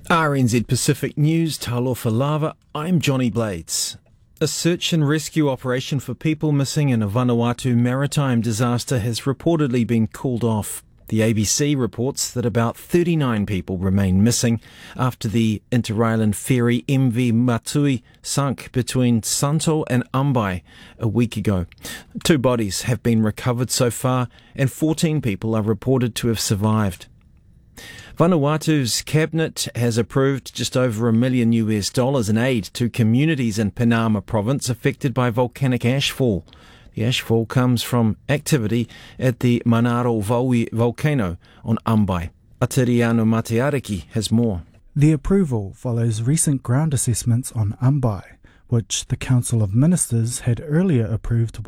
RNZ Pacific News, Talofa Lava, I'm Johnny Blades. A search and rescue operation for people missing in a Vanuatu maritime disaster has reportedly been called off. The ABC reports that about 39 people remain missing after the inter-island ferry MV Matui sunk between Santo and Ambai a week ago. 2 bodies have been recovered so far and 14 people are reported to have survived. Vanuatu's cabinet has approved just over $1 million in aid to communities in Penama province affected by volcanic ashfall. The ashfall comes from activity at the Manaro Vaui volcano on Ambai. Atiriano Mateariki has more. The approval follows recent ground assessments on Ambai, which the Council of Ministers had earlier approved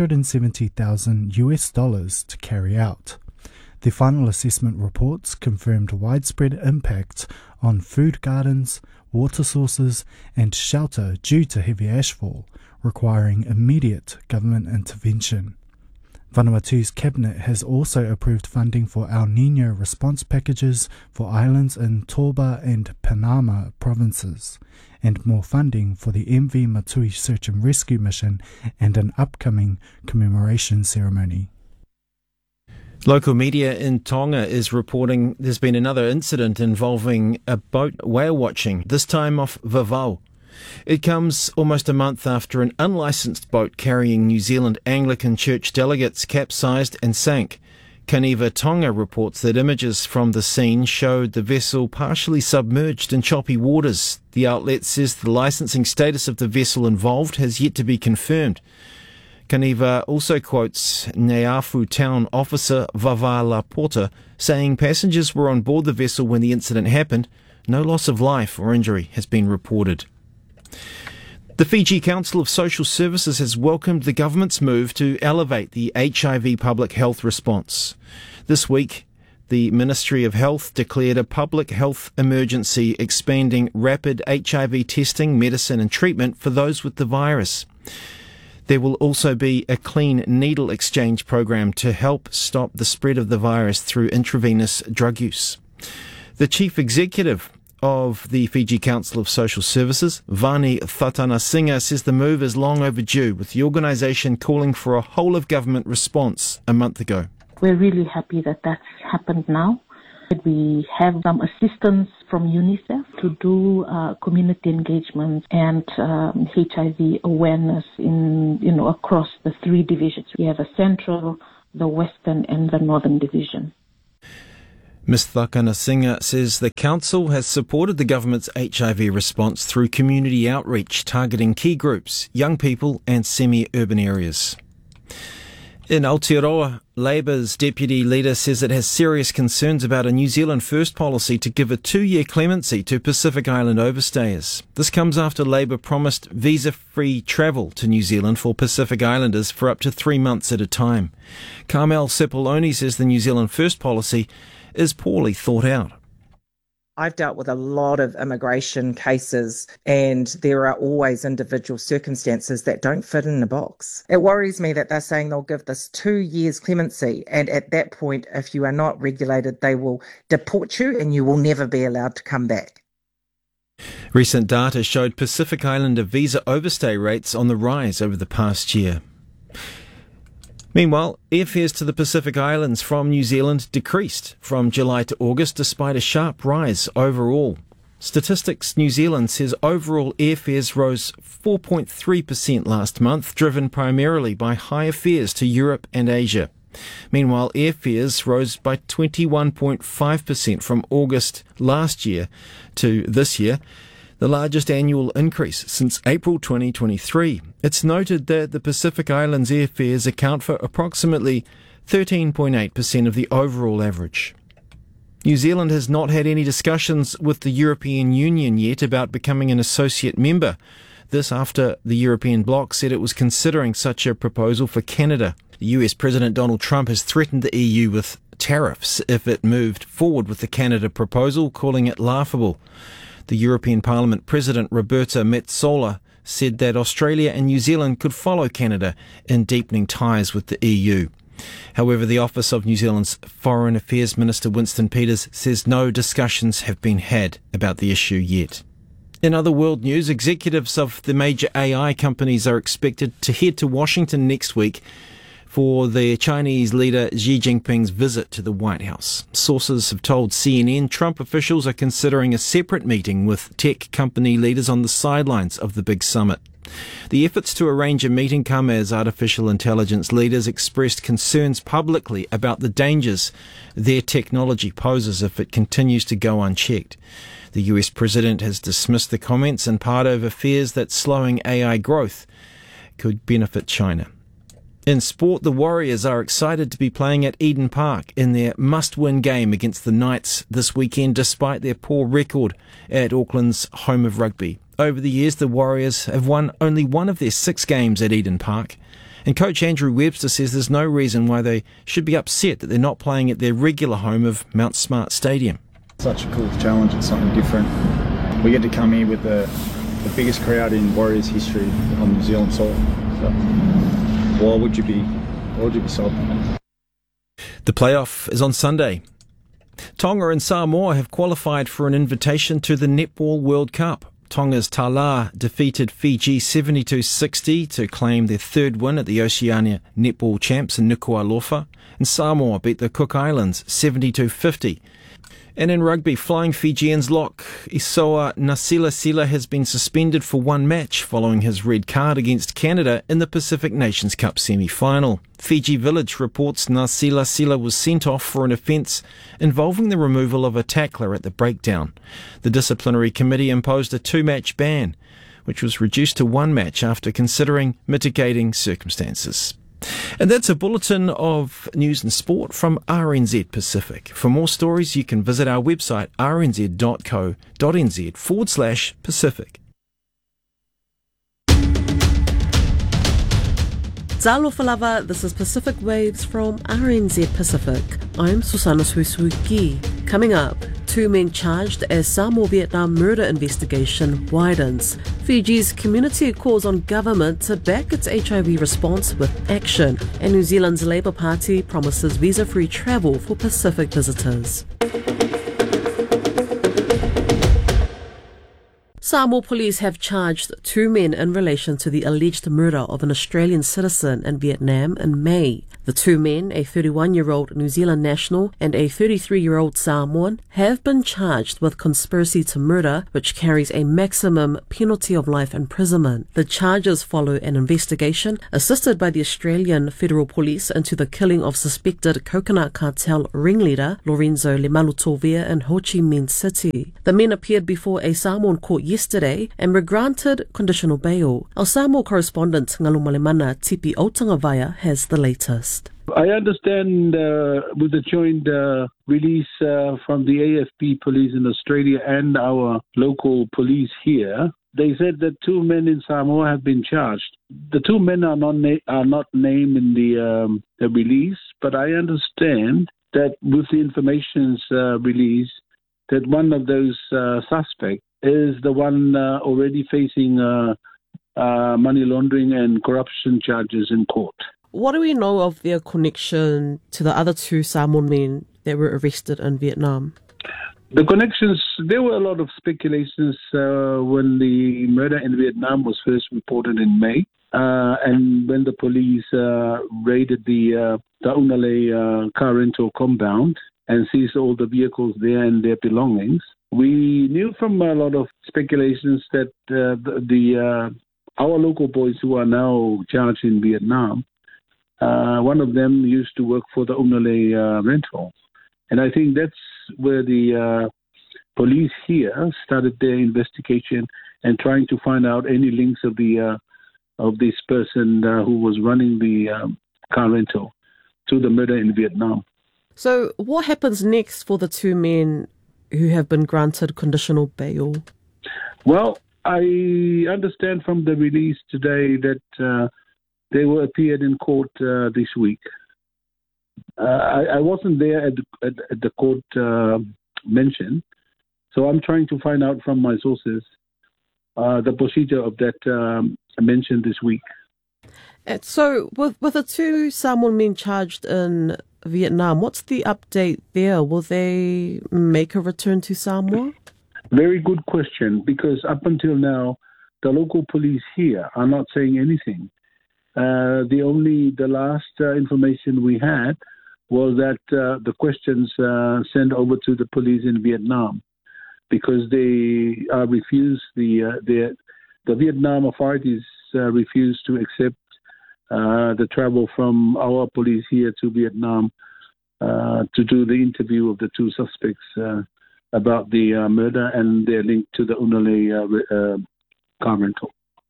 $170,000 to carry out. The final assessment reports confirmed widespread impact on food gardens, water sources and shelter due to heavy ashfall, requiring immediate government intervention. Vanuatu's cabinet has also approved funding for El Niño response packages for islands in Toba and Penama provinces, and more funding for the MV Matui search and rescue mission and an upcoming commemoration ceremony. Local media in Tonga is reporting there's been another incident involving a boat whale watching, this time off Vavau. It comes almost a month after an unlicensed boat carrying New Zealand Anglican Church delegates capsized and sank. Kaniva Tonga reports that images from the scene showed the vessel partially submerged in choppy waters. The outlet says the licensing status of the vessel involved has yet to be confirmed. Kaniva also quotes Neafu town officer Vavala Porta saying passengers were on board the vessel when the incident happened. No loss of life or injury has been reported. The Fiji Council of Social Services has welcomed the government's move to elevate the HIV public health response. This week, the Ministry of Health declared a public health emergency expanding rapid HIV testing, medicine and treatment for those with the virus. There will also be a clean needle exchange program to help stop the spread of the virus through intravenous drug use. The chief executive of the Fiji Council of Social Services, Vani Thatanasinga, says the move is long overdue, with the organisation calling for a whole-of-government response a month ago. We're really happy that that's happened now. We have some assistance from UNICEF to do community engagement and HIV awareness across the 3 divisions. We have a central, the western and the northern division. Ms. Thatanasinga says the council has supported the government's HIV response through community outreach targeting key groups, young people and semi-urban areas. In Aotearoa, Labour's deputy leader says it has serious concerns about a New Zealand First policy to give a 2-year clemency to Pacific Island overstayers. This comes after Labour promised visa-free travel to New Zealand for Pacific Islanders for up to 3 months at a time. Carmel Sepuloni says the New Zealand First policy is poorly thought out. I've dealt with a lot of immigration cases and there are always individual circumstances that don't fit in a box. It worries me that they're saying they'll give this 2 years clemency, and at that point, if you are not regulated, they will deport you and you will never be allowed to come back. Recent data showed Pacific Islander visa overstay rates on the rise over the past year. Meanwhile, airfares to the Pacific Islands from New Zealand decreased from July to August despite a sharp rise overall. Statistics New Zealand says overall airfares rose 4.3% last month, driven primarily by higher fares to Europe and Asia. Meanwhile, airfares rose by 21.5% from August last year to this year, the largest annual increase since April 2023. It's noted that the Pacific Islands airfares account for approximately 13.8% of the overall average. New Zealand has not had any discussions with the European Union yet about becoming an associate member. This after the European bloc said it was considering such a proposal for Canada. The US President Donald Trump has threatened the EU with tariffs if it moved forward with the Canada proposal, calling it laughable. The European Parliament President Roberta Metsola said that Australia and New Zealand could follow Canada in deepening ties with the EU. However, the office of New Zealand's Foreign Affairs Minister Winston Peters says no discussions have been had about the issue yet. In other world news, executives of the major AI companies are expected to head to Washington next week for the Chinese leader Xi Jinping's visit to the White House. Sources have told CNN Trump officials are considering a separate meeting with tech company leaders on the sidelines of the big summit. The efforts to arrange a meeting come as artificial intelligence leaders expressed concerns publicly about the dangers their technology poses if it continues to go unchecked. The US president has dismissed the comments in part over fears that slowing AI growth could benefit China. In sport, the Warriors are excited to be playing at Eden Park in their must-win game against the Knights this weekend, despite their poor record at Auckland's home of rugby. Over the years, the Warriors have won only one of their 6 games at Eden Park, and coach Andrew Webster says there's no reason why they should be upset that they're not playing at their regular home of Mount Smart Stadium. Such a cool challenge, it's something different. We get to come here with the biggest crowd in Warriors history on New Zealand soil. So, why would you be sold? The playoff is on Sunday. Tonga and Samoa have qualified for an invitation to the Netball World Cup. Tonga's Tala defeated Fiji 72-60 to claim their 3rd win at the Oceania Netball Champs in Nuku'alofa, and Samoa beat the Cook Islands 72-50. And in rugby, flying Fijians lock Isoa Nasilasila has been suspended for 1 match following his red card against Canada in the Pacific Nations Cup semi-final. Fiji Village reports Nasilasila was sent off for an offence involving the removal of a tackler at the breakdown. The disciplinary committee imposed a 2-match ban, which was reduced to 1 match after considering mitigating circumstances. And that's a bulletin of news and sport from RNZ Pacific. For more stories, you can visit our website rnz.co.nz/Pacific. Talofa lava, this is Pacific Waves from RNZ Pacific. I'm Susana Suisuki. Coming up, 2 men charged as Samoa-Vietnam murder investigation widens. Fiji's community calls on government to back its HIV response with action. And New Zealand's Labour Party promises visa-free travel for Pacific visitors. Samoa police have charged 2 men in relation to the alleged murder of an Australian citizen in Vietnam in May. The 2 men, a 31-year-old New Zealand national and a 33-year-old Samoan, have been charged with conspiracy to murder, which carries a maximum penalty of life imprisonment. The charges follow an investigation assisted by the Australian Federal Police into the killing of suspected coconut cartel ringleader Lorenzo Lemalutovia in Ho Chi Minh City. The men appeared before a Samoan court yesterday and were granted conditional bail. Our Samoa correspondent Ngalumalemana Tipi Otangavaya has the latest. I understand with the joint release from the AFP police in Australia and our local police here, they said that 2 men in Samoa have been charged. The 2 men are not named in the release, but I understand that with the information's release, that one of those suspects is the one already facing money laundering and corruption charges in court. What do we know of their connection to the other 2 Samoan men that were arrested in Vietnam? The connections, there were a lot of speculations when the murder in Vietnam was first reported in May. And when the police raided the Taunale car rental compound and seized all the vehicles there and their belongings, we knew from a lot of speculations that our local boys who are now charged in Vietnam, one of them used to work for the Unale rental. And I think that's where the police here started their investigation and trying to find out any links of this person who was running the car rental to the murder in Vietnam. So what happens next for the 2 men who have been granted conditional bail? Well, I understand from the release today that they were appeared in court this week. I wasn't there at the court mention, so I'm trying to find out from my sources the procedure of that mentioned this week. And so, with the two Samoan men charged in Vietnam, what's the update there? Will they make a return to Samoa? Very good question, because up until now, the local police here are not saying anything. The last information we had was that the questions sent over to the police in Vietnam, because they refused the Vietnam authorities refused to accept the travel from our police here to Vietnam to do the interview of the two suspects about the murder and their link to the Unalei car rental.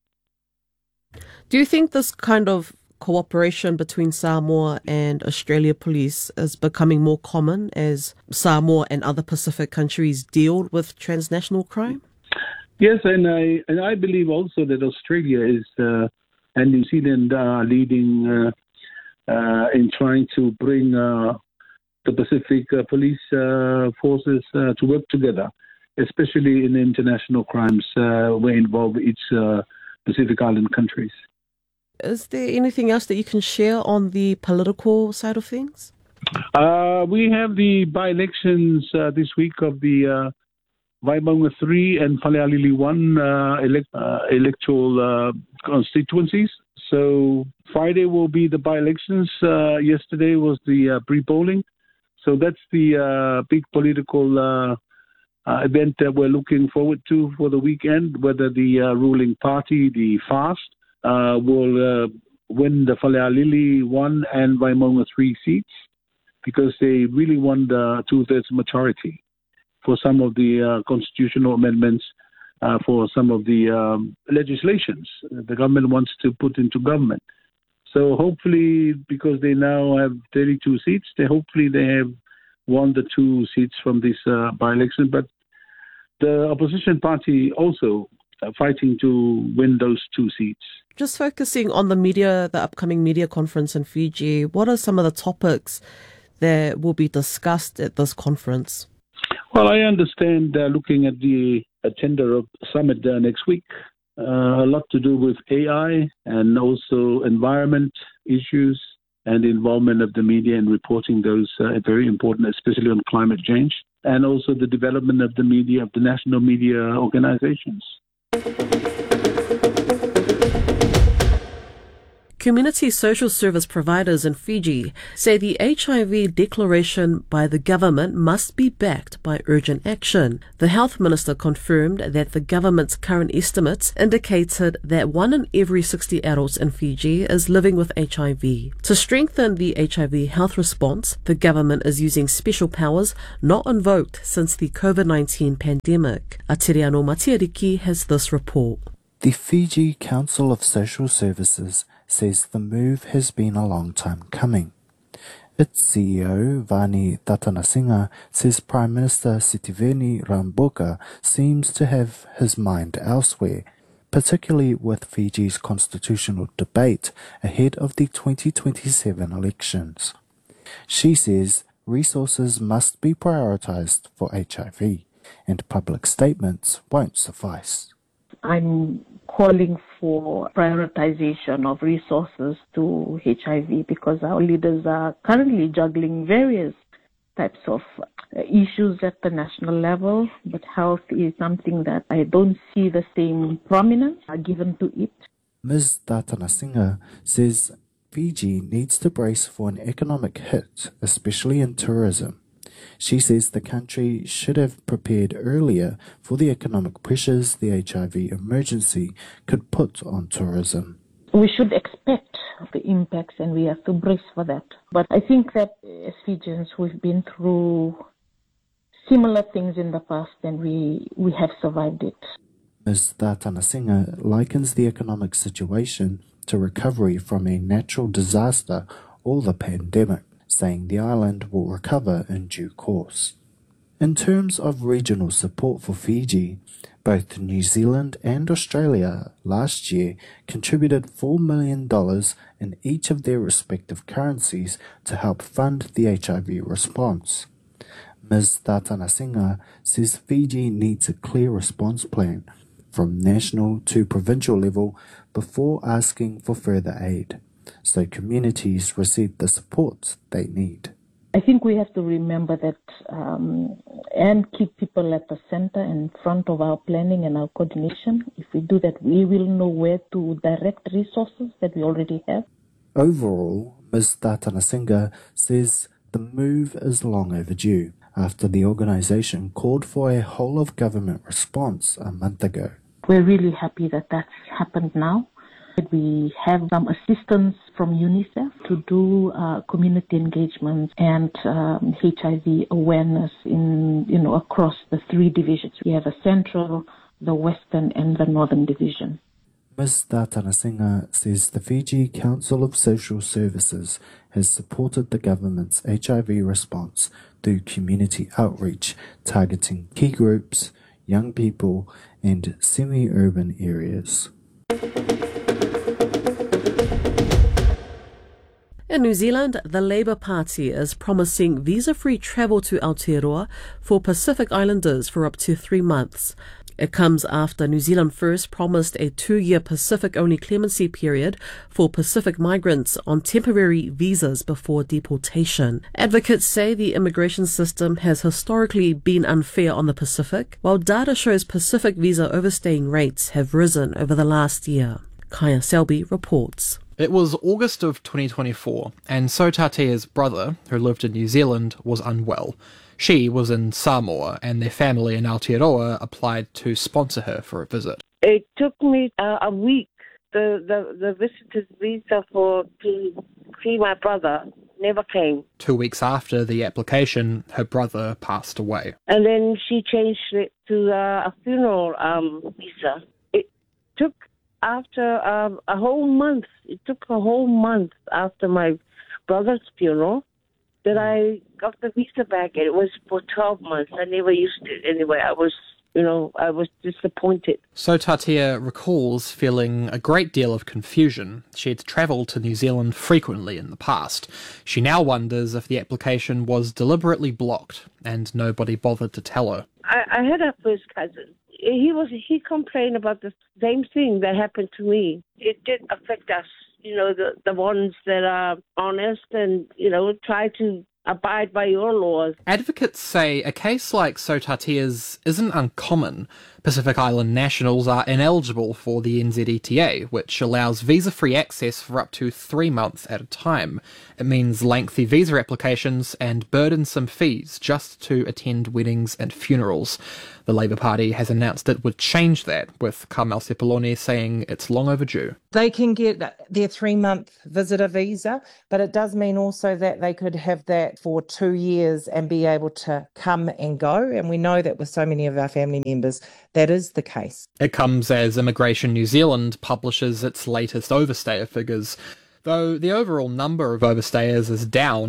Do you think this kind of cooperation between Samoa and Australia police is becoming more common as Samoa and other Pacific countries deal with transnational crime? Yes, and I believe also that Australia is and New Zealand are leading in trying to bring the Pacific police forces to work together, especially in international crimes where involve each Pacific Island countries. Is there anything else that you can share on the political side of things? We have the by-elections this week of the Waimaunga 3 and Whalealili 1 electoral constituencies. So Friday will be the by-elections. Yesterday was the pre-polling. So that's the big political event that we're looking forward to for the weekend, whether the ruling party, the FAST, will win the Whalealili 1 and Waimaunga 3 seats, because they really won the two-thirds majority for some of the constitutional amendments for some of the legislations the government wants to put into government. So hopefully, because they now have 32 seats, they have won the 2 seats from this by-election. But the opposition party also fighting to win those 2 seats. Just focusing on the upcoming media conference in Fiji, what are some of the topics that will be discussed at this conference? Well, I understand looking at the agenda of summit next week, a lot to do with AI and also environment issues and involvement of the media in reporting those very important, especially on climate change, and also the development of the media, of the national media organizations. Community social service providers in Fiji say the HIV declaration by the government must be backed by urgent action. The health minister confirmed that the government's current estimates indicated that 1 in every 60 adults in Fiji is living with HIV. To strengthen the HIV health response, the government is using special powers not invoked since the COVID-19 pandemic. Atiriano Matiariki has this report. The Fiji Council of Social Services says the move has been a long time coming. Its CEO, Vani Tatanasinga, says Prime Minister Sitiveni Rabuka seems to have his mind elsewhere, particularly with Fiji's constitutional debate ahead of the 2027 elections. She says resources must be prioritised for HIV, and public statements won't suffice. I'm calling for prioritization of resources to HIV, because our leaders are currently juggling various types of issues at the national level, but health is something that I don't see the same prominence given to it. Ms. Tatanasinga says Fiji needs to brace for an economic hit, especially in tourism. She says the country should have prepared earlier for the economic pressures the HIV emergency could put on tourism. We should expect the impacts and we have to brace for that. But I think that as Fijians, we've been through similar things in the past and we have survived it. Ms. Tatanasinga likens the economic situation to recovery from a natural disaster or the pandemic, saying the island will recover in due course. In terms of regional support for Fiji, both New Zealand and Australia last year contributed $4 million in each of their respective currencies to help fund the HIV response. Ms. Tatanasinga says Fiji needs a clear response plan from national to provincial level before asking for further aid, so communities receive the support they need. I think we have to remember that and keep people at the center and front of our planning and our coordination. If we do that, we will know where to direct resources that we already have. Overall, Ms. Tatanasinga says the move is long overdue after the organisation called for a whole-of-government response a month ago. We're really happy that that's happened now. We have some assistance from UNICEF to do community engagement and HIV awareness across the three divisions. We have a central, the western, and the northern division. Ms. Tatanasinga says the Fiji Council of Social Services has supported the government's HIV response through community outreach targeting key groups, young people, and semi-urban areas. In New Zealand, the Labour Party is promising visa-free travel to Aotearoa for Pacific Islanders for up to 3 months. It comes after New Zealand first promised a 2-year Pacific-only clemency period for Pacific migrants on temporary visas before deportation. Advocates say the immigration system has historically been unfair on the Pacific, while data shows Pacific visa overstaying rates have risen over the last year. Kaya Selby reports. It was August of 2024, and Sotatea's brother, who lived in New Zealand, was unwell. She was in Samoa, and their family in Aotearoa applied to sponsor her for a visit. It took me a week. The visitor's visa to see my brother never came. 2 weeks after the application, her brother passed away. And then she changed it to a funeral visa. It took after a whole month. It took a whole month after my brother's funeral that I got the visa back. It was for 12 months. I never used it anyway. I was disappointed. Sotatea recalls feeling a great deal of confusion. She had travelled to New Zealand frequently in the past. She now wonders if the application was deliberately blocked and nobody bothered to tell her. I had a first cousin. He complained about the same thing that happened to me. It did affect us, the ones that are honest and, try to abide by your laws. Advocates say a case like Sotatea's isn't uncommon. Pacific Island nationals are ineligible for the NZETA, which allows visa-free access for up to 3 months at a time. It means lengthy visa applications and burdensome fees just to attend weddings and funerals. The Labour Party has announced it would change that, with Carmel Sepuloni saying it's long overdue. They can get their 3-month visitor visa, but it does mean also that they could have that for 2 years and be able to come and go. And we know that with so many of our family members, that is the case. It comes as Immigration New Zealand publishes its latest overstayer figures. Though the overall number of overstayers is down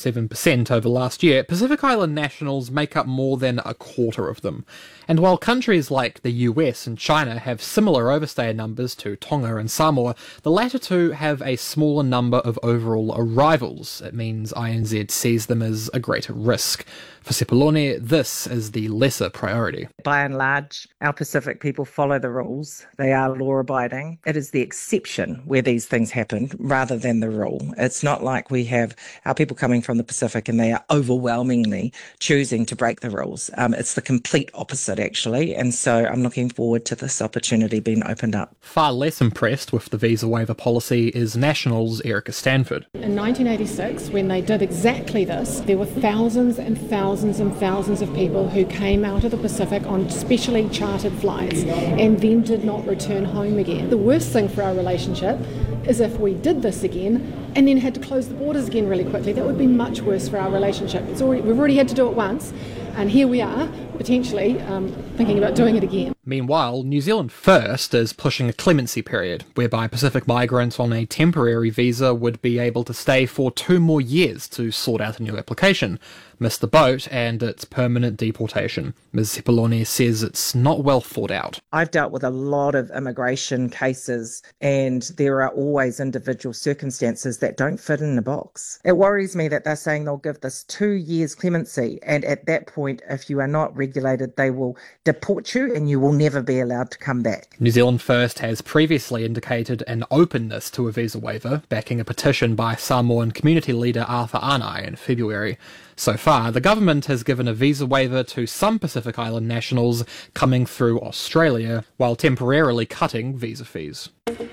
8.7% over last year, Pacific Island nationals make up more than a quarter of them. And while countries like the US and China have similar overstayer numbers to Tonga and Samoa, the latter two have a smaller number of overall arrivals. It means INZ sees them as a greater risk. For Sepuloni, this is the lesser priority. By and large, our Pacific people follow the rules. They are law-abiding. It is the exception where these things happen rather than the rule. It's not like we have our people coming from the Pacific and they are overwhelmingly choosing to break the rules. It's the complete opposite, actually, and so I'm looking forward to this opportunity being opened up. Far less impressed with the visa waiver policy is Nationals' Erica Stanford. In 1986, when they did exactly this, there were thousands and thousands and thousands of people who came out of the Pacific on specially chartered flights and then did not return home again. The worst thing for our relationship is if we did this again and then had to close the borders again really quickly. That would be much worse for our relationship. We've already had to do it once, and here we are, potentially thinking about doing it again. Meanwhile, New Zealand First is pushing a clemency period, whereby Pacific migrants on a temporary visa would be able to stay for 2 more years to sort out a new application, miss the boat, and its permanent deportation. Ms. Sepuloni says it's not well thought out. I've dealt with a lot of immigration cases, and there are always individual circumstances that don't fit in a box. It worries me that they're saying they'll give this 2 years clemency, and at that point, if you are not regulated, they will deport you and you will never be allowed to come back. New Zealand First has previously indicated an openness to a visa waiver, backing a petition by Samoan community leader Arthur Anai in February. So far, the government has given a visa waiver to some Pacific Island nationals coming through Australia, while temporarily cutting visa fees.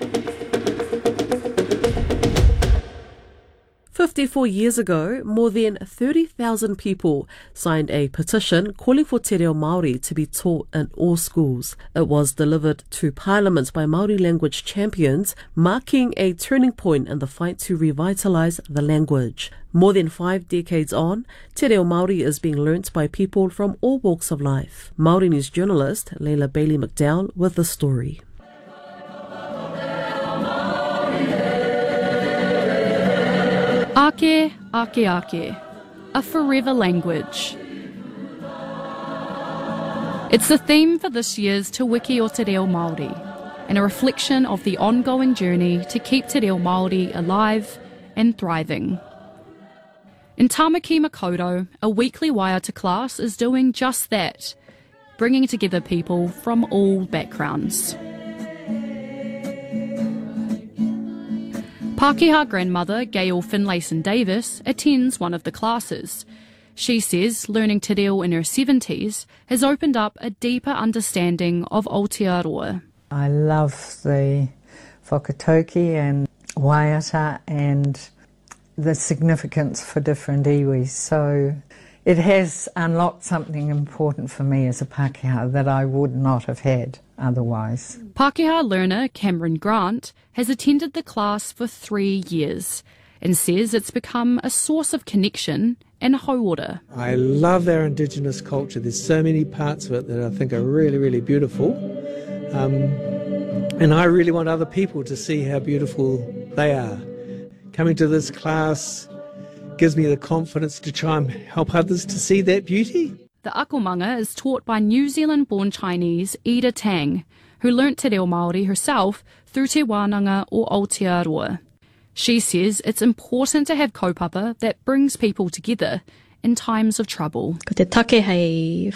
54 years ago, more than 30,000 people signed a petition calling for Te Reo Māori to be taught in all schools. It was delivered to Parliament by Māori language champions, marking a turning point in the fight to revitalise the language. More than 5 decades on, Te Reo Māori is being learnt by people from all walks of life. Māori News journalist Leila Bailey McDowell with the story. Ake, ake, ake, a forever language. It's the theme for this year's Te Wiki o Te Reo Māori, and a reflection of the ongoing journey to keep Te Reo Māori alive and thriving. In Tamaki Makaurau, a weekly Waiata class is doing just that, bringing together people from all backgrounds. Pākehā grandmother Gail Finlayson-Davis attends one of the classes. She says learning te reo in her 70s has opened up a deeper understanding of Aotearoa. I love the whakatauki and Waiata and the significance for different iwi. So it has unlocked something important for me as a Pākehā that I would not have had otherwise. Pākehā learner Cameron Grant has attended the class for 3 years and says it's become a source of connection and hauora. I love our Indigenous culture. There's so many parts of it that I think are really, really beautiful. And I really want other people to see how beautiful they are. Coming to this class gives me the confidence to try and help others to see that beauty. The akomanga is taught by New Zealand-born Chinese Ida Tang, who learnt Te Reo Māori herself through Te Wānanga or Aotearoa. She says it's important to have kaupapa that brings people together in times of trouble. Ko te take hei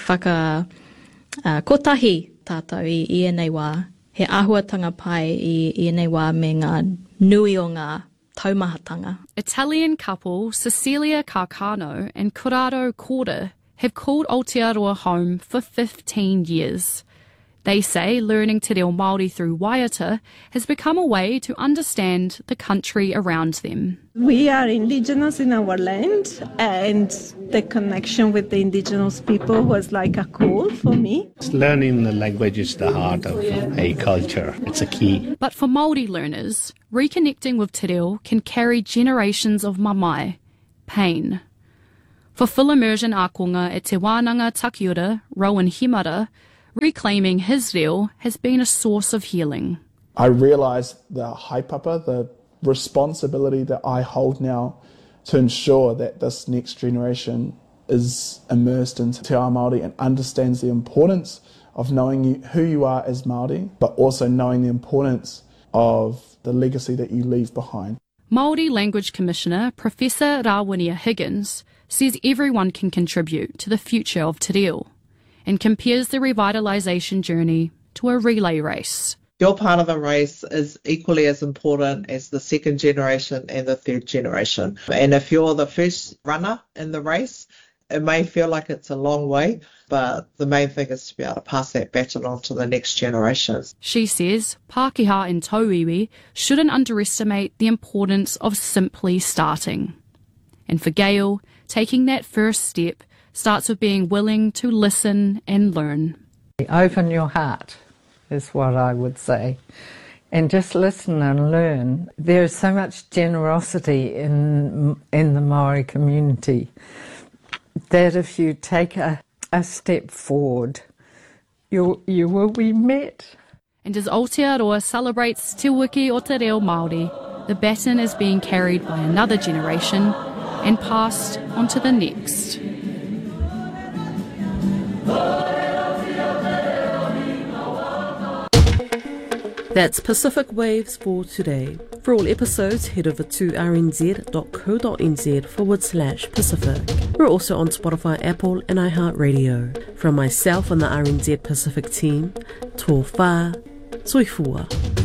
kotahi tātou I ēnei wā, he āhuatanga pai I ēnei wā me ngā nui o ngā taumahatanga. Italian couple Cecilia Carcano and Corrado Corda have called Aotearoa home for 15 years. They say learning Te Reo Māori through Waiata has become a way to understand the country around them. We are indigenous in our land, and the connection with the indigenous people was like a call for me. Learning the language is the heart of a culture. It's a key. But for Māori learners, reconnecting with Te Reo can carry generations of mamae, pain. For full immersion ākonga at Te Wānanga Takiura, Rowan Himara, reclaiming his reo has been a source of healing. I realise the haipapa, the responsibility that I hold now to ensure that this next generation is immersed into Te Ao Māori and understands the importance of knowing who you are as Māori, but also knowing the importance of the legacy that you leave behind. Māori Language Commissioner Professor Rawinia Higgins says everyone can contribute to the future of Te Reo and compares the revitalisation journey to a relay race. Your part of the race is equally as important as the second generation and the third generation. And if you're the first runner in the race, it may feel like it's a long way, but the main thing is to be able to pass that baton on to the next generations. She says Pākehā and Tauiwi shouldn't underestimate the importance of simply starting. And for Gail, taking that first step starts with being willing to listen and learn. Open your heart is what I would say, and just listen and learn. There is so much generosity in the Māori community that if you take a step forward, you will be met. And as Aotearoa celebrates Te Wiki o Te Reo Māori, the baton is being carried by another generation and passed on to the next. That's Pacific Waves for today. For all episodes, head over to rnz.co.nz/Pacific. We're also on Spotify, Apple and iHeartRadio. From myself and the RNZ Pacific team, tō whā, soifua.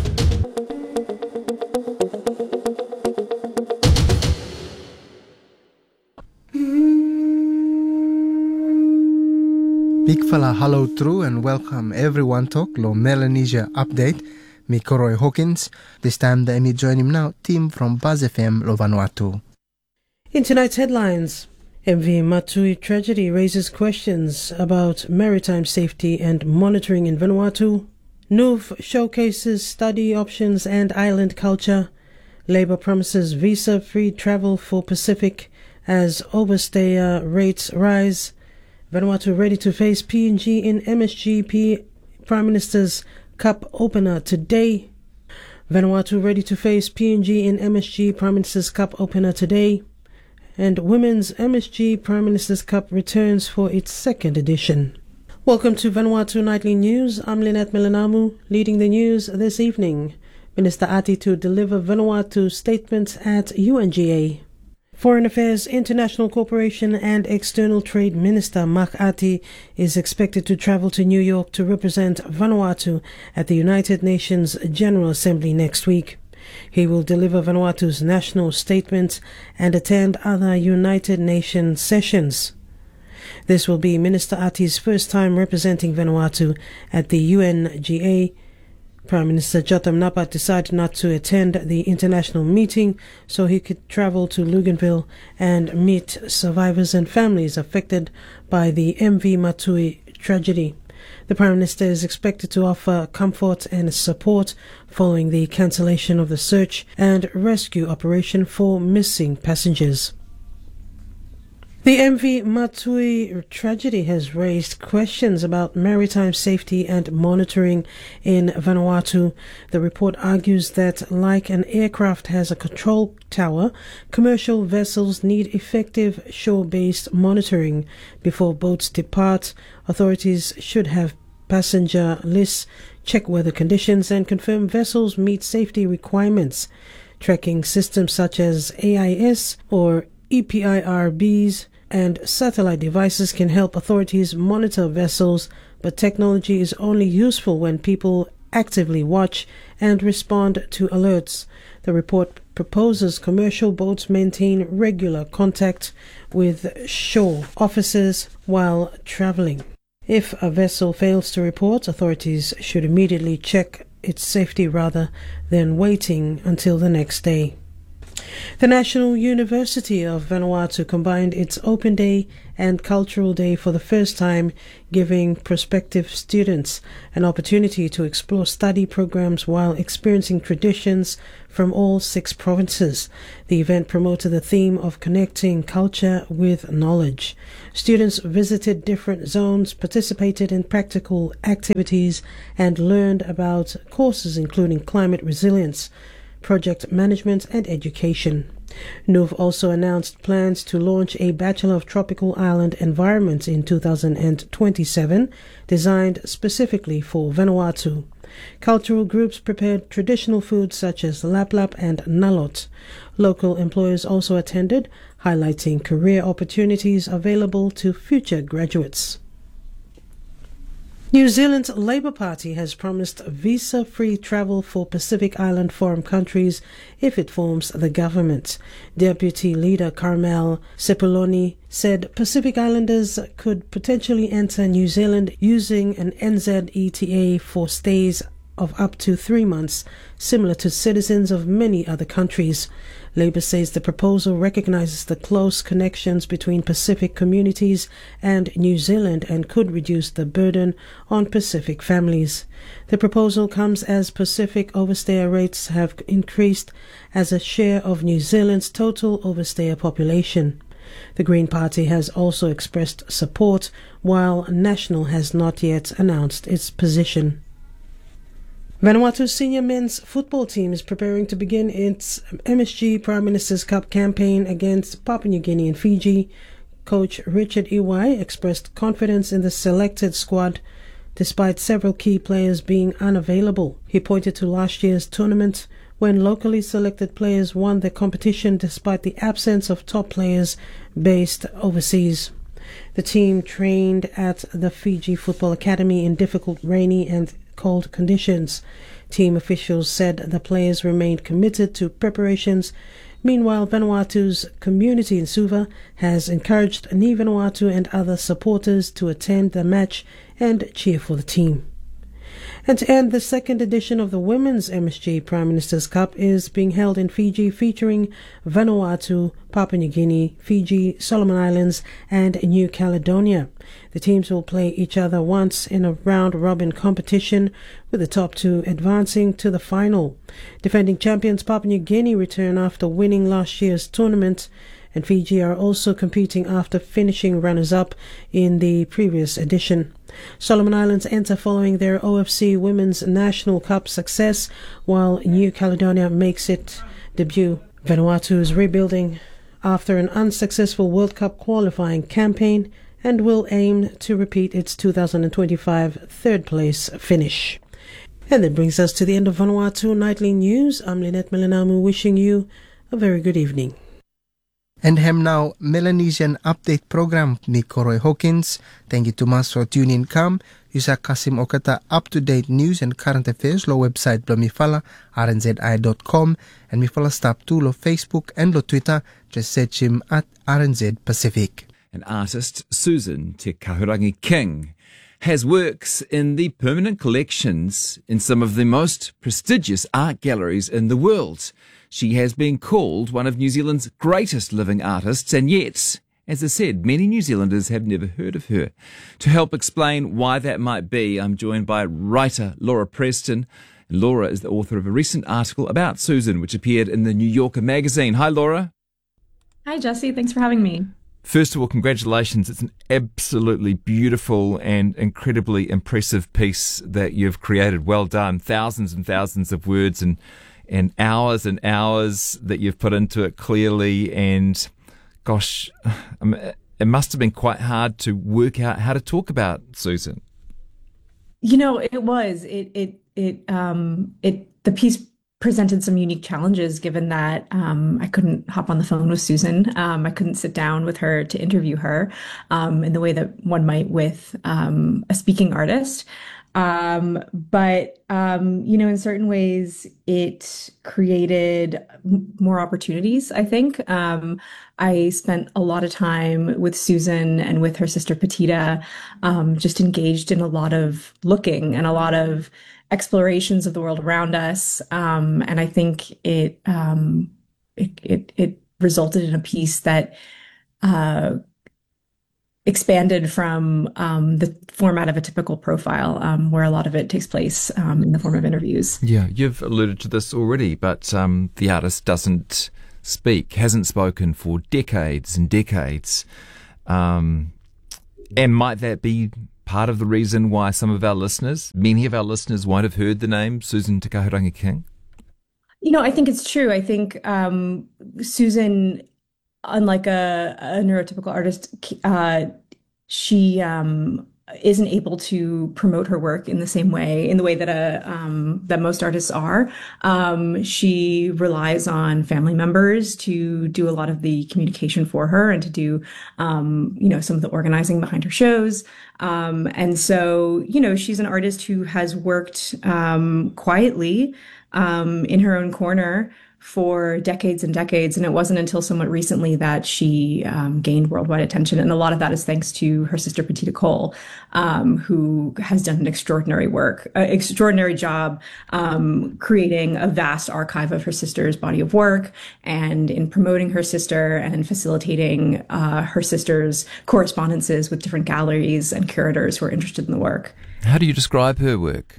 Big fella hello true and welcome everyone to Lo Melanesia Update. Me Koroi Hawkins. This time the me join him now, team from Buzz FM Lo Vanuatu. In tonight's headlines, MV Matui tragedy raises questions about maritime safety and monitoring in Vanuatu. NUV showcases study options and island culture. Labour promises visa-free travel for Pacific as overstayer rates rise. Vanuatu ready to face PNG in MSGP Prime Minister's Cup opener today. Vanuatu ready to face PNG in MSG Prime Minister's Cup opener today. And Women's MSG Prime Minister's Cup returns for its second edition. Welcome to Vanuatu Nightly News. I'm Lynette Milanamu, leading the news this evening. Minister Ati to deliver Vanuatu statements at UNGA. Foreign Affairs, International Cooperation and External Trade Minister Mark Ati is expected to travel to New York to represent Vanuatu at the United Nations General Assembly next week. He will deliver Vanuatu's national statement and attend other United Nations sessions. This will be Minister Ati's first time representing Vanuatu at the UNGA. Prime Minister Jotham Napat decided not to attend the international meeting so he could travel to Luganville and meet survivors and families affected by the MV Matui tragedy. The Prime Minister is expected to offer comfort and support following the cancellation of the search and rescue operation for missing passengers. The MV Matui tragedy has raised questions about maritime safety and monitoring in Vanuatu. The report argues that, like an aircraft has a control tower, commercial vessels need effective shore-based monitoring. Before boats depart, authorities should have passenger lists, check weather conditions, and confirm vessels meet safety requirements. Tracking systems such as AIS or EPIRBs and satellite devices can help authorities monitor vessels, but technology is only useful when people actively watch and respond to alerts. The report proposes commercial boats maintain regular contact with shore officers while traveling. If a vessel fails to report, authorities should immediately check its safety rather than waiting until the next day. The National University of Vanuatu combined its Open Day and Cultural Day for the first time, giving prospective students an opportunity to explore study programs while experiencing traditions from all 6 provinces. The event promoted the theme of connecting culture with knowledge. Students visited different zones, participated in practical activities, and learned about courses including climate resilience, project management and education. NUV also announced plans to launch a Bachelor of Tropical Island Environment in 2027, designed specifically for Vanuatu. Cultural groups prepared traditional foods such as laplap and nalot. Local employers also attended, highlighting career opportunities available to future graduates. New Zealand's Labour Party has promised visa-free travel for Pacific Island forum countries if it forms the government. Deputy Leader Carmel Sepuloni said Pacific Islanders could potentially enter New Zealand using an NZETA for stays of up to 3 months, similar to citizens of many other countries. Labour says the proposal recognises the close connections between Pacific communities and New Zealand and could reduce the burden on Pacific families. The proposal comes as Pacific overstayer rates have increased as a share of New Zealand's total overstayer population. The Green Party has also expressed support, while National has not yet announced its position. Vanuatu's senior men's football team is preparing to begin its MSG Prime Minister's Cup campaign against Papua New Guinea and Fiji. Coach Richard Iwai expressed confidence in the selected squad despite several key players being unavailable. He pointed to last year's tournament when locally selected players won the competition despite the absence of top players based overseas. The team trained at the Fiji Football Academy in difficult rainy and cold conditions. Team officials said the players remained committed to preparations. Meanwhile, Vanuatu's community in Suva has encouraged Ni Vanuatu and other supporters to attend the match and cheer for the team. And to end, the second edition of the Women's MSG Prime Minister's Cup is being held in Fiji, featuring Vanuatu, Papua New Guinea, Fiji, Solomon Islands and New Caledonia. The teams will play each other once in a round-robin competition, with the top two advancing to the final. Defending champions Papua New Guinea return after winning last year's tournament, and Fiji are also competing after finishing runners-up in the previous edition. Solomon Islands enter following their OFC Women's National Cup success, while New Caledonia makes its debut. Vanuatu is rebuilding after an unsuccessful World Cup qualifying campaign and will aim to repeat its 2025 third-place finish. And that brings us to the end of Vanuatu Nightly News. I'm Lynette Melanamu, wishing you a very good evening. And hem now Melanesian Update Program ni Koroi Hawkins. Thank you to mas for tuning come. Yusa Kasim Okata up-to-date news and current affairs lo website lo mifala rnzi.com and mifala stop to lo Facebook and lo Twitter. Just search him at RNZ Pacific. And artist Susan Te Kahurangi King has works in the permanent collections in some of the most prestigious art galleries in the world. She has been called one of New Zealand's greatest living artists, and yet, as I said, many New Zealanders have never heard of her. To help explain why that might be, I'm joined by writer Laura Preston. Laura is the author of a recent article about Susan, which appeared in the New Yorker magazine. Hi, Laura. Hi, Jesse. Thanks for having me. First of all, congratulations. It's an absolutely beautiful and incredibly impressive piece that you've created. Well done. Thousands and thousands of words and hours that you've put into it clearly. And gosh, it must have been quite hard to work out how to talk about Susan. You know, it was. The piece presented some unique challenges, given that I couldn't hop on the phone with Susan. I couldn't sit down with her to interview her in the way that one might with a speaking artist. But in certain ways, it created more opportunities, I think. I spent a lot of time with Susan and with her sister Petita, just engaged in a lot of looking and a lot of explorations of the world around us. And I think it resulted in a piece that expanded from the format of a typical profile, where a lot of it takes place in the form of interviews. Yeah, you've alluded to this already, but the artist hasn't spoken for decades and decades. And might that be part of the reason why many of our listeners won't have heard the name Susan Te Kahurangi King? You know, I think it's true. I think Susan, unlike a neurotypical artist, she isn't able to promote her work in the way that that most artists are. She relies on family members to do a lot of the communication for her and to do, some of the organizing behind her shows. And so, she's an artist who has worked quietly in her own corner for decades and decades. And it wasn't until somewhat recently that she gained worldwide attention. And a lot of that is thanks to her sister, Petita Cole, who has done an extraordinary job creating a vast archive of her sister's body of work and in promoting her sister and facilitating her sister's correspondences with different galleries and curators who are interested in the work. How do you describe her work?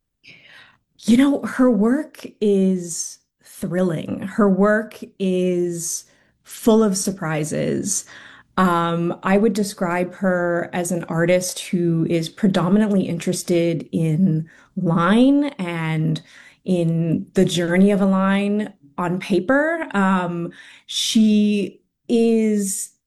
Her work is thrilling. Her work is full of surprises. I would describe her as an artist who is predominantly interested in line and in the journey of a line on paper. She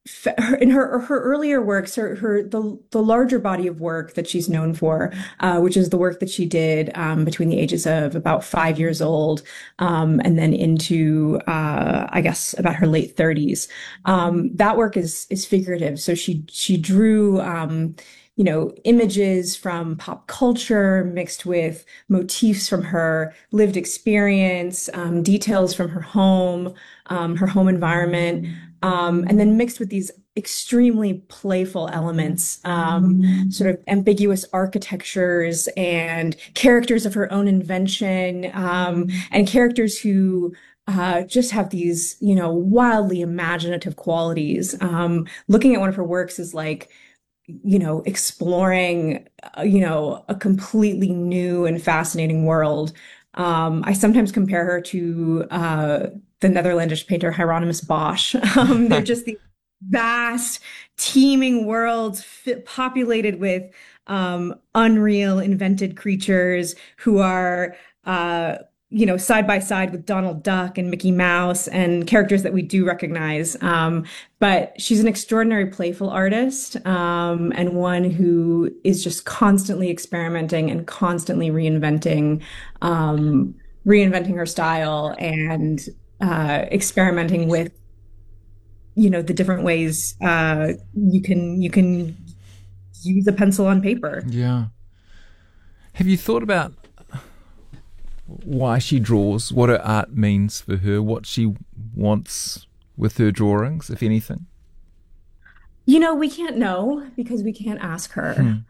in her earlier works, the larger body of work that she's known for, which is the work that she did between the ages of about 5 years old, and then into I guess about her late 30s. That work is figurative. So she drew images from pop culture mixed with motifs from her lived experience, details from her home environment. And then mixed with these extremely playful elements, sort of ambiguous architectures and characters of her own invention, and characters who just have these, wildly imaginative qualities. Looking at one of her works is like, exploring, a completely new and fascinating world. I sometimes compare her to the Netherlandish painter Hieronymus Bosch. They're just these vast, teeming worlds populated with unreal, invented creatures who are, side by side with Donald Duck and Mickey Mouse and characters that we do recognize. But she's an extraordinary playful artist, and one who is just constantly experimenting and constantly reinventing her style and experimenting with, the different ways you can use a pencil on paper. Yeah. Have you thought about why she draws, what her art means for her, what she wants with her drawings, if anything? We can't know because we can't ask her.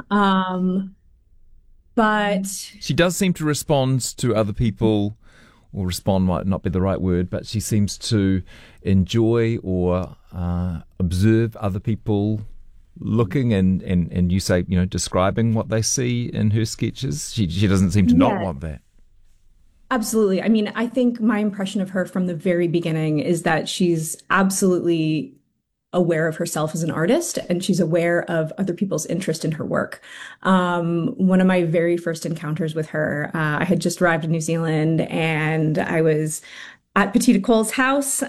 But she does seem to respond to other people, or respond might not be the right word, but she seems to enjoy or observe other people looking and you say, describing what they see in her sketches. She doesn't seem to not want that. Absolutely. I mean, I think my impression of her from the very beginning is that she's absolutely aware of herself as an artist, and she's aware of other people's interest in her work. One of my very first encounters with her, I had just arrived in New Zealand, and I was at Petita Cole's house,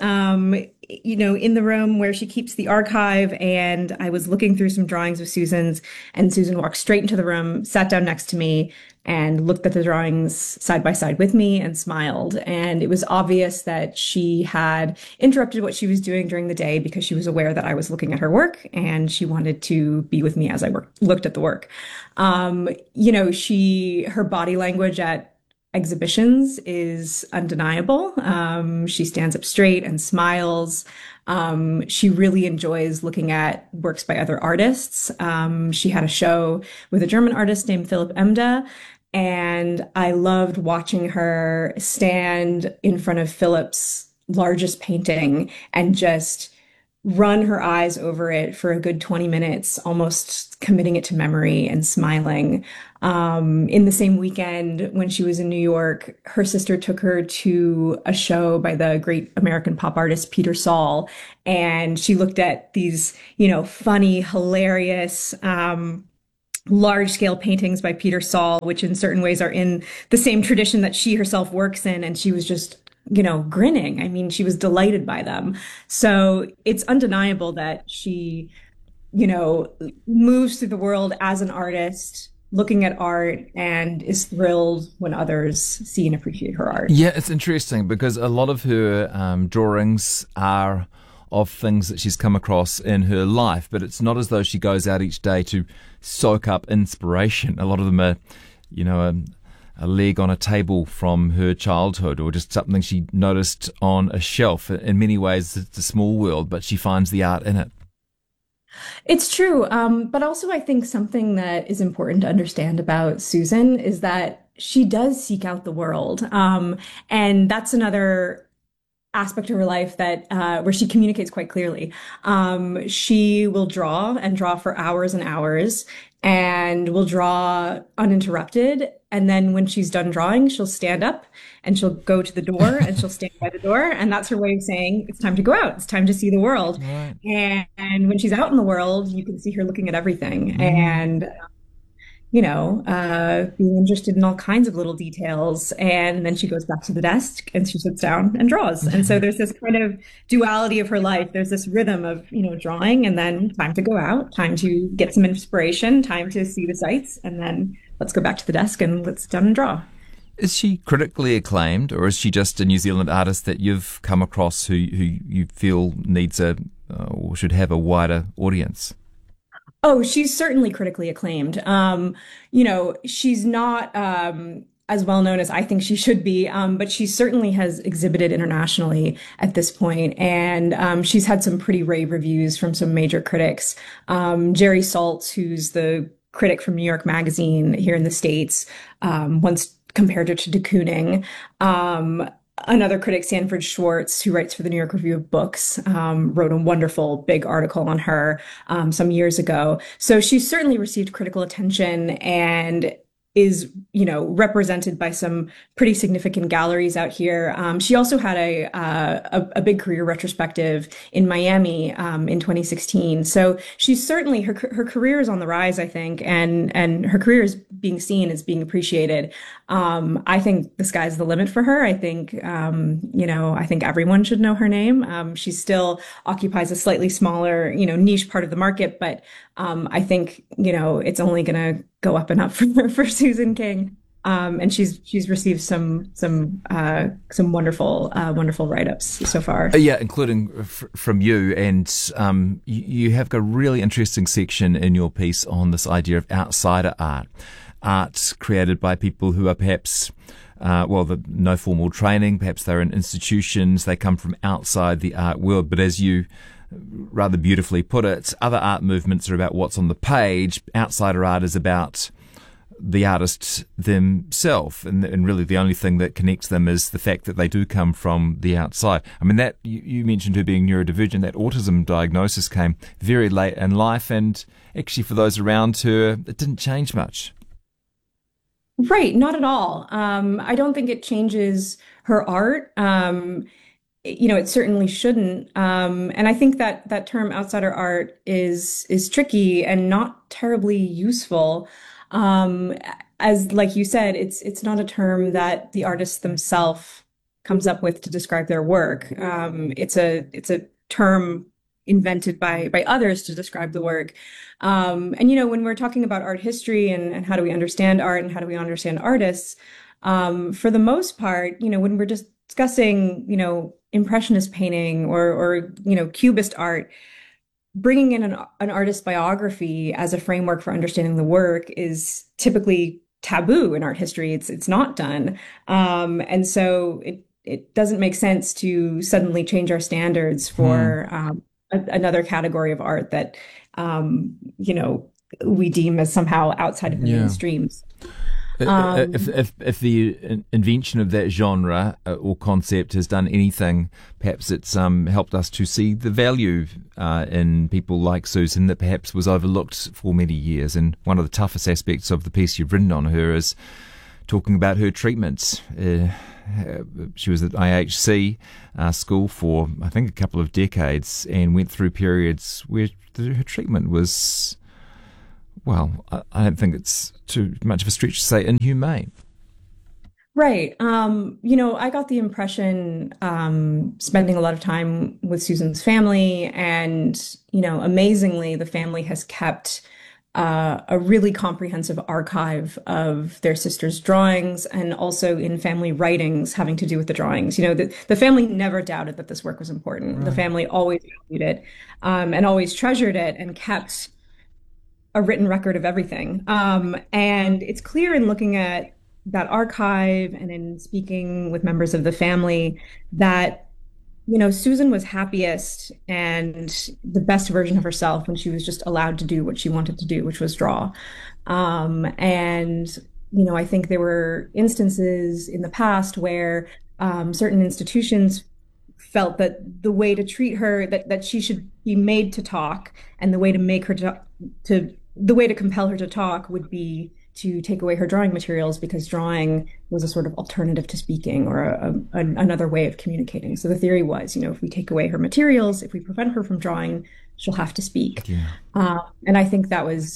in the room where she keeps the archive, and I was looking through some drawings of Susan's, and Susan walked straight into the room, sat down next to me, and looked at the drawings side by side with me and smiled. And it was obvious that she had interrupted what she was doing during the day because she was aware that I was looking at her work, and she wanted to be with me as I looked at the work. Her body language at exhibitions is undeniable. She stands up straight and smiles. She really enjoys looking at works by other artists. She had a show with a German artist named Philipp Emda, and I loved watching her stand in front of Philipp's largest painting and just run her eyes over it for a good 20 minutes, almost committing it to memory and smiling. In the same weekend, when she was in New York, her sister took her to a show by the great American pop artist Peter Saul, and she looked at these, funny, hilarious, large-scale paintings by Peter Saul, which in certain ways are in the same tradition that she herself works in, and she was just grinning. I mean, she was delighted by them. So it's undeniable that she, moves through the world as an artist, looking at art, and is thrilled when others see and appreciate her art. Yeah, it's interesting because a lot of her drawings are of things that she's come across in her life, but it's not as though she goes out each day to soak up inspiration. A lot of them are, a leg on a table from her childhood, or just something she noticed on a shelf. In many ways, it's a small world, but she finds the art in it. It's true. But also I think something that is important to understand about Susan is that she does seek out the world. And that's another aspect of her life that where she communicates quite clearly. She will draw and draw for hours and hours, and will draw uninterrupted. And then when she's done drawing, she'll stand up and she'll go to the door and she'll stand by the door. And that's her way of saying it's time to go out. It's time to see the world. Right. And when she's out in the world, you can see her looking at everything. And, being interested in all kinds of little details. And then she goes back to the desk and she sits down and draws. And so there's this kind of duality of her life. There's this rhythm of, drawing, and then time to go out, time to get some inspiration, time to see the sights, and then let's go back to the desk and let's sit down and draw. Is she critically acclaimed, or is she just a New Zealand artist that you've come across who you feel needs or should have a wider audience? Oh, she's certainly critically acclaimed. She's not as well known as I think she should be, but she certainly has exhibited internationally at this point, and she's had some pretty rave reviews from some major critics. Jerry Saltz, who's the critic from New York Magazine here in the States, once compared her to de Kooning. Another critic, Sanford Schwartz, who writes for the New York Review of Books, wrote a wonderful big article on her some years ago. So she's certainly received critical attention and is, represented by some pretty significant galleries out here. She also had a big career retrospective in Miami in 2016. So she's certainly, her career is on the rise, I think, and her career is being seen, as being appreciated. I think the sky's the limit for her. I think, I think everyone should know her name. She still occupies a slightly smaller, niche part of the market, but I think, it's only going to go up and up for Susan King. And she's received some wonderful write-ups so far. Yeah, including from you, and you have a really interesting section in your piece on this idea of outsider art created by people who are perhaps no formal training, perhaps they're in institutions, they come from outside the art world, but as you rather beautifully put it, other art movements are about what's on the page. Outsider art is about the artist themselves, and really the only thing that connects them is the fact that they do come from the outside. I mean, that you mentioned her being neurodivergent, that autism diagnosis came very late in life, and actually for those around her, it didn't change much. Right, not at all. I don't think it changes her art. It certainly shouldn't. And I think that term outsider art is tricky and not terribly useful. As like you said, it's not a term that the artists themselves comes up with to describe their work. It's a term invented by others to describe the work. And when we're talking about art history and how do we understand art and how do we understand artists, for the most part, when we're just discussing, Impressionist painting or Cubist art, bringing in an artist's biography as a framework for understanding the work is typically taboo in art history. It's not done. And so it doesn't make sense to suddenly change our standards for another category of art that, we deem as somehow outside of the mainstreams. If the invention of that genre or concept has done anything, perhaps it's helped us to see the value in people like Susan that perhaps was overlooked for many years. And one of the toughest aspects of the piece you've written on her is talking about her treatments. She was at IHC school for, I think, a couple of decades and went through periods where her treatment was... Well, I don't think it's too much of a stretch to say inhumane. Right. I got the impression, spending a lot of time with Susan's family, and, amazingly, the family has kept a really comprehensive archive of their sister's drawings and also in family writings having to do with the drawings. The family never doubted that this work was important. Right. The family always valued it and always treasured it and kept a written record of everything. And it's clear in looking at that archive and in speaking with members of the family that, Susan was happiest and the best version of herself when she was just allowed to do what she wanted to do, which was draw. And I think there were instances in the past where certain institutions felt that the way to treat her, that she should be made to talk, and the way to make her the way to compel her to talk would be to take away her drawing materials, because drawing was a sort of alternative to speaking or another way of communicating. So the theory was, if we take away her materials, if we prevent her from drawing, she'll have to speak. Yeah. And I think that was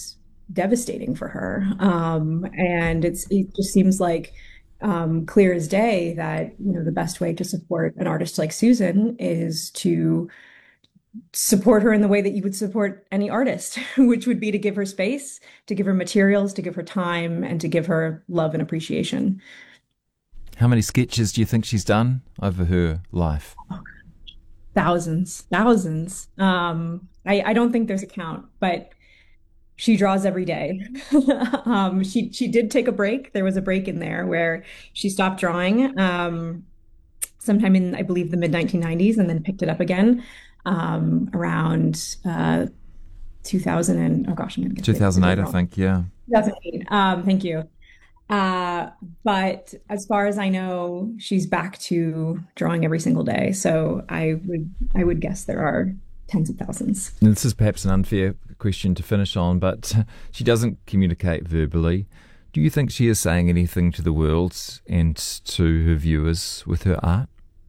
devastating for her. And it just seems like clear as day that, the best way to support an artist like Susan is to support her in the way that you would support any artist, which would be to give her space, to give her materials, to give her time, and to give her love and appreciation. How many sketches do you think she's done over her life? Thousands. I don't think there's a count, but she draws every day. She did take a break. There was a break in there where she stopped drawing sometime in, I believe, the mid-1990s, and then picked it up again around 2000 and, oh gosh, I'm going to get 2008, I think, yeah. 2008. Thank you. But as far as I know, she's back to drawing every single day. So I would guess there are tens of thousands. And this is perhaps an unfair question to finish on, but she doesn't communicate verbally. Do you think she is saying anything to the world and to her viewers with her art?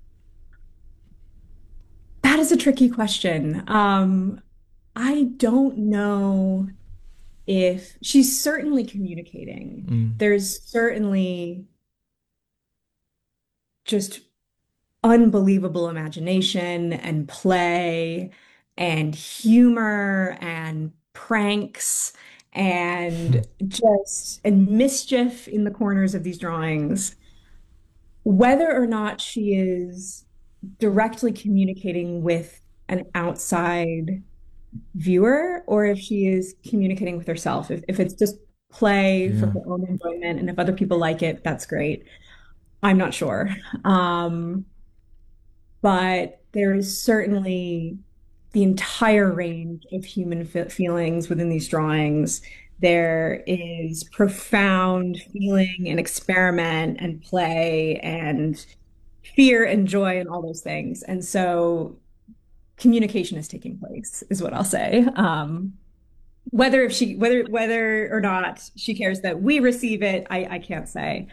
That is a tricky question. I don't know if she's certainly communicating. There's certainly just unbelievable imagination and play and humor and pranks and mischief in the corners of these drawings. Whether or not she is directly communicating with an outside viewer, or if she is communicating with herself, if it's just play for her own enjoyment, and if other people like it, that's great. I'm not sure. But there is certainly the entire range of human feelings within these drawings. There is profound feeling and experiment and play and fear and joy and all those things. And so communication is taking place, is what I'll say. Whether or not she cares that we receive it, I can't say.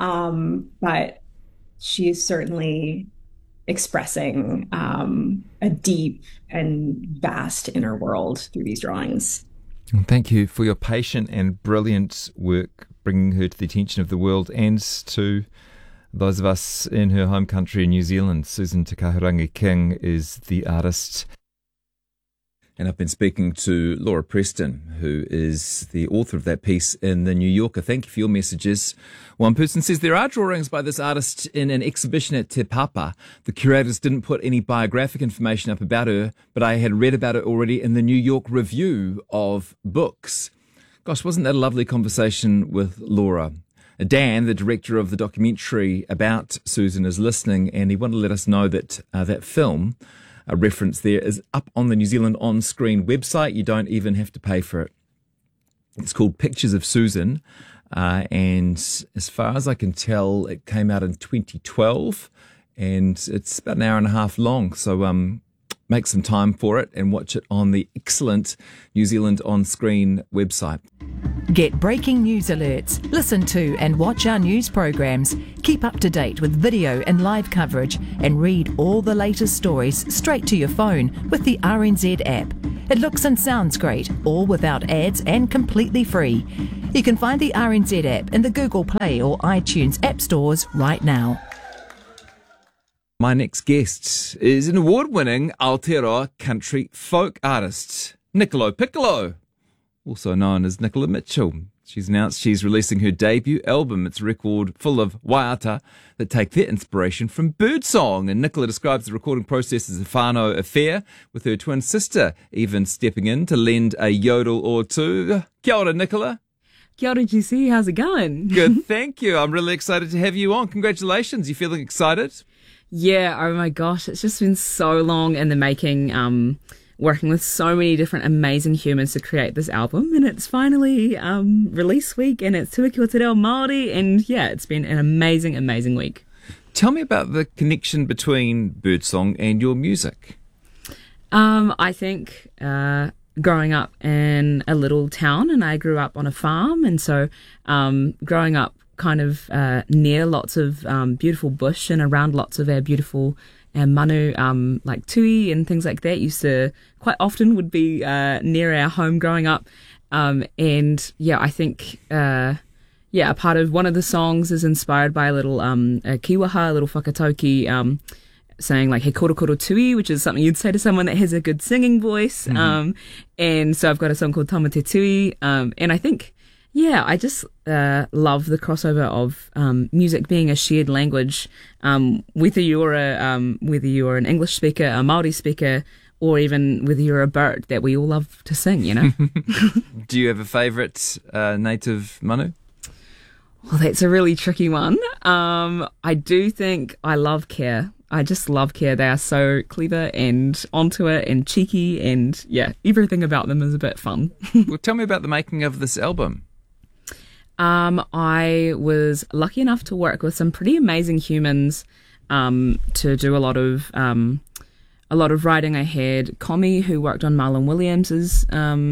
But she is certainly expressing a deep and vast inner world through these drawings. Thank you for your patient and brilliant work, bringing her to the attention of the world and to those of us in her home country in New Zealand. Susan Te Kahurangi King is the artist. And I've been speaking to Laura Preston, who is the author of that piece in The New Yorker. Thank you for your messages. One person says there are drawings by this artist in an exhibition at Te Papa. The curators didn't put any biographic information up about her, but I had read about it already in the New York Review of Books. Gosh, wasn't that a lovely conversation with Laura? Dan, the director of the documentary about Susan, is listening, and he wanted to let us know that that film, a reference there, is up on the New Zealand On Screen website. You don't even have to pay for it. It's called Pictures of Susan, and as far as I can tell, it came out in 2012, and it's about an hour and a half long, so make some time for it and watch it on the excellent New Zealand On Screen website. Get breaking news alerts, listen to and watch our news programs, keep up to date with video and live coverage, and read all the latest stories straight to your phone with the RNZ app. It looks and sounds great, all without ads and completely free. You can find the RNZ app in the Google Play or iTunes app stores right now. My next guest is an award-winning Aotearoa country folk artist, Niccolo Piccolo, also known as Nicola Mitchell. She's announced she's releasing her debut album. It's a record full of waiata that take their inspiration from birdsong. And Nicola describes the recording process as a whānau affair, with her twin sister even stepping in to lend a yodel or two. Kia ora, Nicola. Kia ora, GC. How's it going? Good, thank you. I'm really excited to have you on. Congratulations. You feeling excited? Yeah, oh my gosh, it's just been so long in the making, working with so many different amazing humans to create this album, and it's finally release week, and it's Tuaki o Te Reo Māori, and yeah, it's been an amazing, amazing week. Tell me about the connection between birdsong and your music. I think growing up in a little town, and I grew up on a farm, and so growing up kind of near lots of beautiful bush and around lots of our beautiful manu, like tui and things like that, used to quite often would be near our home growing up. And yeah, I think a part of one of the songs is inspired by a little a kiwaha, a little whakatauki, saying like he koro koro tui, which is something you'd say to someone that has a good singing voice. And so I've got a song called Tama Te Tui, and I think I just love the crossover of music being a shared language, whether you're an English speaker, a Māori speaker, or even whether you're a bird, that we all love to sing, you know. Do you have a favourite native manu? Well, that's a really tricky one. I do think I love Care. I just love Care. They are so clever and onto it and cheeky, and everything about them is a bit fun. Well, tell me about the making of this album. I was lucky enough to work with some pretty amazing humans to do a lot of writing. I had Commie, who worked on Marlon Williams's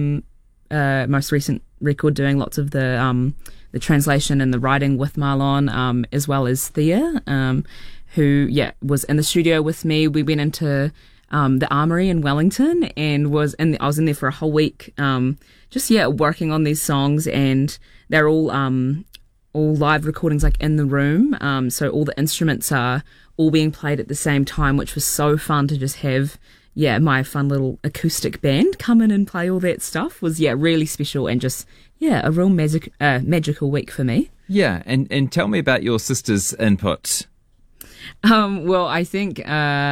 most recent record, doing lots of the translation and the writing with Marlon, as well as Thea, who was in the studio with me. We went into the Armoury in Wellington and I was in there for a whole week, working on these songs, and they're all live recordings, like in the room. So all the instruments are all being played at the same time, which was so fun to just have. My fun little acoustic band come in and play all that stuff was really special, and just a real magical week for me. Yeah, and tell me about your sister's input. Well, I think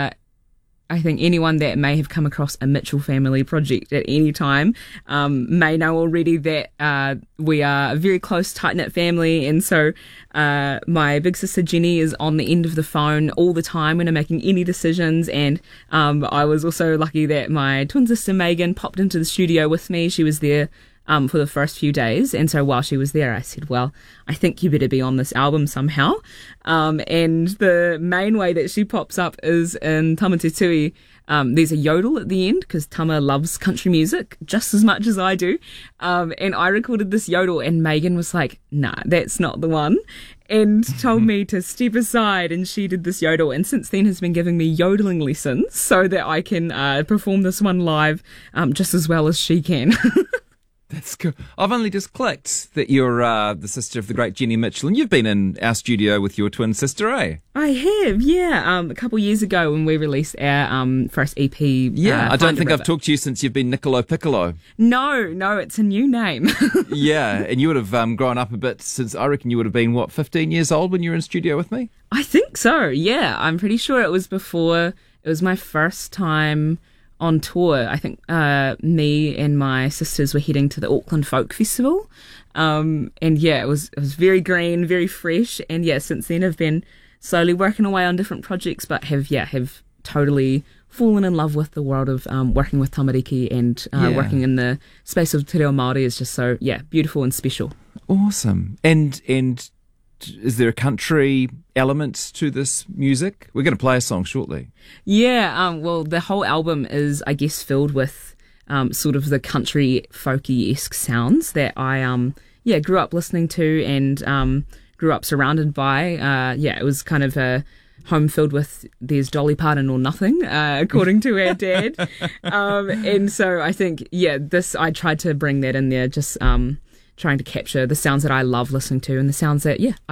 anyone that may have come across a Mitchell family project at any time may know already that we are a very close, tight-knit family, and so my big sister Jenny is on the end of the phone all the time when I'm making any decisions, and I was also lucky that my twin sister Megan popped into the studio with me. She was there for the first few days, and so while she was there, I said, well, I think you better be on this album somehow, and the main way that she pops up is in Tama Te Tui. There's a yodel at the end, because Tama loves country music just as much as I do, and I recorded this yodel, and Megan was like, nah, that's not the one, and told me to step aside, and she did this yodel, and since then has been giving me yodeling lessons so that I can perform this one live just as well as she can. That's cool. I've only just clicked that you're the sister of the great Jenny Mitchell, and you've been in our studio with your twin sister, eh? I have, a couple of years ago when we released our first EP. I don't think I've talked to you since you've been Niccolo Piccolo. No, it's a new name. Yeah, and you would have grown up a bit since, I reckon you would have been, 15 years old when you were in studio with me? I think so, yeah. I'm pretty sure it was my first time on tour. I think me and my sisters were heading to the Auckland Folk Festival, and it was very green, very fresh, and since then I've been slowly working away on different projects, but have totally fallen in love with the world of working with tamariki, and working in the space of te reo Māori is just so beautiful and special. Awesome. And is there a country element to this music? We're going to play a song shortly. Well, the whole album is, I guess, filled with sort of the country folky-esque sounds that I grew up listening to and grew up surrounded by. It was kind of a home filled with there's Dolly Parton or nothing, according to our dad. And so I think, I tried to bring that in there, just trying to capture the sounds that I love listening to and the sounds that,